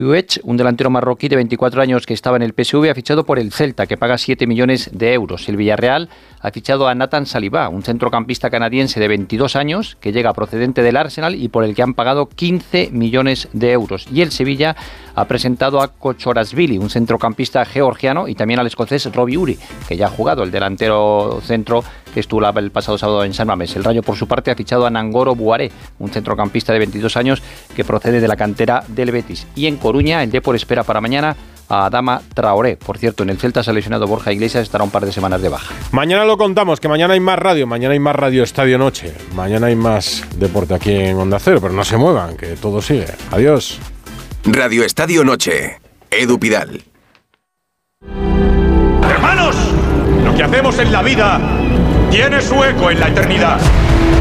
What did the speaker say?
Huech, un delantero marroquí de 24 años que estaba en el PSV, ha fichado por el Celta, que paga 7 millones de euros. El Villarreal ha fichado a Nathan Saliba, un centrocampista canadiense de 22 años que llega procedente del Arsenal y por el que han pagado 15 millones de euros. Y el Sevilla ha presentado a Kochorashvili, un centrocampista georgiano, y también al escocés Robbie Uri, que ya ha jugado, el delantero centro que estuvo el pasado sábado en San Mamés. El Rayo, por su parte, ha fichado a Nangoro Buaré, un centrocampista de 22 años que procede de la cantera del Betis. Y en Coruña, el Depor espera para mañana a Adama Traoré. Por cierto, en el Celta se ha lesionado Borja Iglesias, estará un par de semanas de baja. Mañana lo contamos, que mañana hay más radio Estadio Noche. Mañana hay más deporte aquí en Onda Cero, pero no se muevan, que todo sigue. Adiós. Radio Estadio Noche. Edu Pidal. Hermanos, lo que hacemos en la vida tiene su eco en la eternidad.